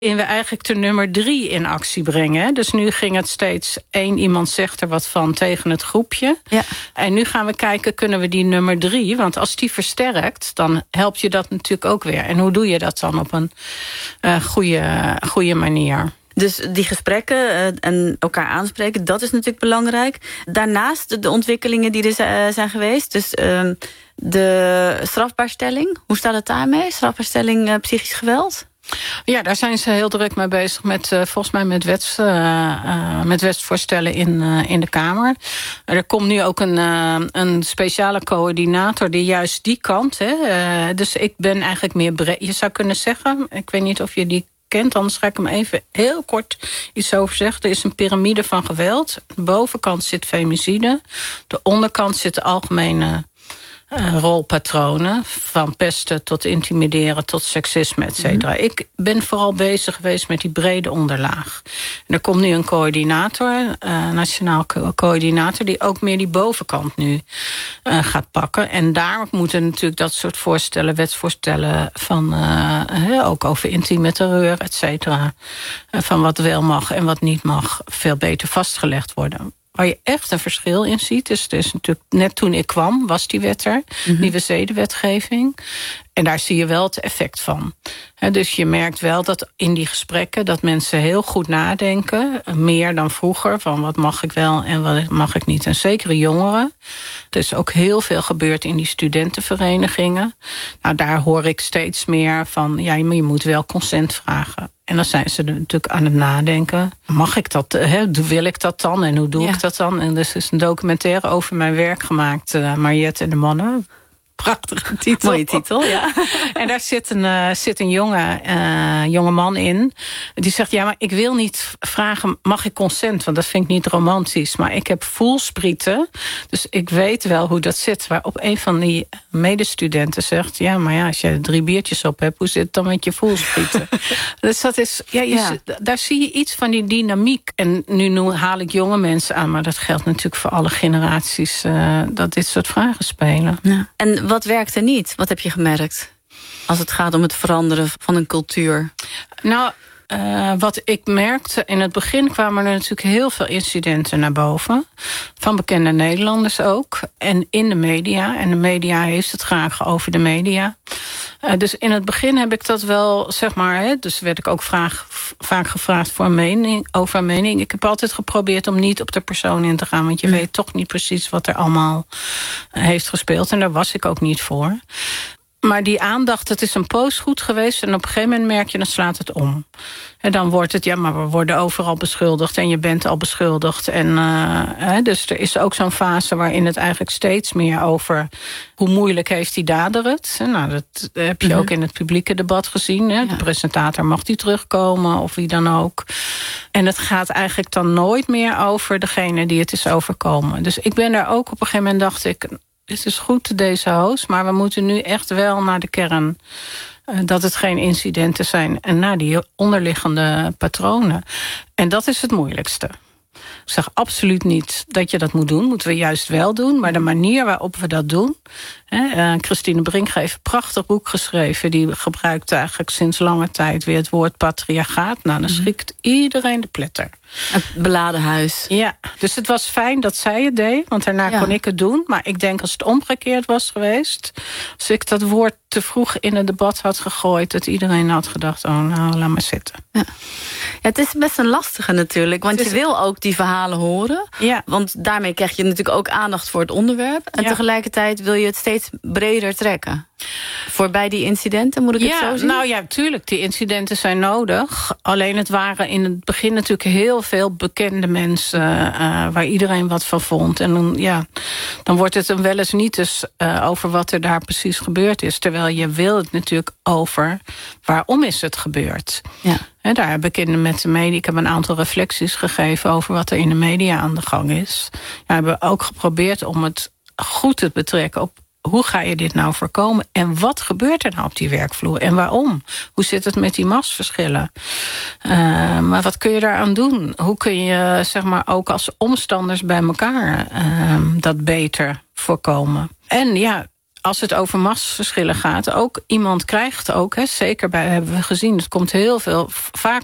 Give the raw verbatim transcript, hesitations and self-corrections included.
in we eigenlijk de nummer drie in actie brengen. Dus nu ging het steeds één iemand zegt er wat van tegen het groepje. Ja. En nu gaan we kijken, kunnen we die nummer drie... want als die versterkt, dan help je dat natuurlijk ook weer. En hoe doe je dat dan op een uh, goede, goede manier? Dus die gesprekken uh, en elkaar aanspreken, dat is natuurlijk belangrijk. Daarnaast de ontwikkelingen die er uh, zijn geweest. Dus uh, de strafbaarstelling, hoe staat het daarmee? Strafbaarstelling uh, psychisch geweld? Ja, daar zijn ze heel druk mee bezig met, uh, volgens mij met, wets, uh, uh, met wetsvoorstellen in, uh, in de Kamer. Er komt nu ook een, uh, een speciale coördinator die juist die kant... Hè, uh, dus ik ben eigenlijk meer breed. Je zou kunnen zeggen, ik weet niet of je die kent, anders ga ik hem even heel kort iets over zeggen. Er is een piramide van geweld. De bovenkant zit femicide. De onderkant zit de algemene Uh, rolpatronen, van pesten tot intimideren tot seksisme, et cetera. Mm-hmm. Ik ben vooral bezig geweest met die brede onderlaag. En er komt nu een coördinator, uh, nationaal co- coördinator... die ook meer die bovenkant nu uh, gaat pakken. En daar moeten natuurlijk dat soort voorstellen, wetsvoorstellen... van uh, uh, ook over intieme terreur, et cetera... Uh, van wat wel mag en wat niet mag, veel beter vastgelegd worden. Waar je echt een verschil in ziet. Dus, dus natuurlijk, net toen ik kwam, was die wet er. Mm-hmm. Nieuwe zedenwetgeving. En daar zie je wel het effect van. He, dus je merkt wel dat in die gesprekken... dat mensen heel goed nadenken. Meer dan vroeger. Van wat mag ik wel en wat mag ik niet. En zeker jongeren. Er is ook heel veel gebeurd in die studentenverenigingen. Nou, daar hoor ik steeds meer van... ja, je moet wel consent vragen. En dan zijn ze natuurlijk aan het nadenken. Mag ik dat? Hè? Wil ik dat dan? En hoe doe ja. ik dat dan? En dus is een documentaire over mijn werk gemaakt. Uh, Mariette en de mannen. Prachtige titel. Mooie titel, ja. En daar zit een, uh, zit een jonge, uh, jonge man in. Die zegt, ja, maar ik wil niet vragen... mag ik consent? Want dat vind ik niet romantisch. Maar ik heb voelsprieten. Dus ik weet wel hoe dat zit. Waarop een van die medestudenten zegt... ja, maar ja, als je drie biertjes op hebt... hoe zit het dan met je voelsprieten? Dus dat is... Ja, je, ja. Daar zie je iets van die dynamiek. En nu haal ik jonge mensen aan... maar dat geldt natuurlijk voor alle generaties... Uh, dat dit soort vragen spelen. Ja. En wat werkt er niet? Wat heb je gemerkt? Als het gaat om het veranderen van een cultuur. Nou, uh, wat ik merkte... in het begin kwamen er natuurlijk heel veel incidenten naar boven. Van bekende Nederlanders ook. En in de media. En de media heeft het graag over de media. Uh, dus in het begin heb ik dat wel, zeg maar... Hè, dus werd ik ook vraag, vaak gevraagd voor een mening, over een mening. Ik heb altijd geprobeerd om niet op de persoon in te gaan... want je mm. weet toch niet precies wat er allemaal uh, heeft gespeeld. En daar was ik ook niet voor. Maar die aandacht, het is een poos goed geweest... en op een gegeven moment merk je, dan slaat het om. En dan wordt het, ja, maar we worden overal beschuldigd... en je bent al beschuldigd. En, uh, hè, dus er is ook zo'n fase waarin het eigenlijk steeds meer over... hoe moeilijk heeft die dader het? Nou, dat heb je mm-hmm. ook in het publieke debat gezien. Hè? Ja. De presentator, mag die terugkomen of wie dan ook. En het gaat eigenlijk dan nooit meer over degene die het is overkomen. Dus ik ben er ook op een gegeven moment, dacht ik... het is goed, deze host, maar we moeten nu echt wel naar de kern... Uh, dat het geen incidenten zijn en naar die onderliggende patronen. En dat is het moeilijkste. Ik zeg absoluut niet dat je dat moet doen. Moeten we juist wel doen. Maar de manier waarop we dat doen... Hè, uh, Christine Brink heeft een prachtig boek geschreven. Die gebruikt eigenlijk sinds lange tijd weer het woord patriarchaat. Nou, dan schrikt iedereen de pletter. Het beladen huis. Ja, dus het was fijn dat zij het deed. Want daarna ja. kon ik het doen. Maar ik denk als het omgekeerd was geweest... als ik dat woord te vroeg in het debat had gegooid... dat iedereen had gedacht, oh nou, laat maar zitten. Ja. Ja, het is best een lastige natuurlijk. Want is... je wil ook die verhalen horen. Ja. Want daarmee krijg je natuurlijk ook aandacht voor het onderwerp. En ja. tegelijkertijd wil je het steeds breder trekken. Voorbij die incidenten, moet ik ja, het zo zien? Nou ja, tuurlijk, die incidenten zijn nodig. Alleen het waren in het begin natuurlijk heel veel bekende mensen... Uh, waar iedereen wat van vond. En dan, ja, dan wordt het dan wel eens niet eens uh, over wat er daar precies gebeurd is. Terwijl je wil het natuurlijk over waarom is het gebeurd. Ja. He, daar heb ik in met de media... ik heb een aantal reflecties gegeven over wat er in de media aan de gang is. Ja, we hebben ook geprobeerd om het goed te betrekken op... hoe ga je dit nou voorkomen? En wat gebeurt er nou op die werkvloer? En waarom? Hoe zit het met die machtsverschillen? Uh, maar wat kun je daaraan doen? Hoe kun je, zeg maar, ook als omstanders bij elkaar... Uh, dat beter voorkomen? En ja, als het over machtsverschillen gaat, ook iemand krijgt ook, hè, zeker bij hebben we gezien, het komt heel veel vaak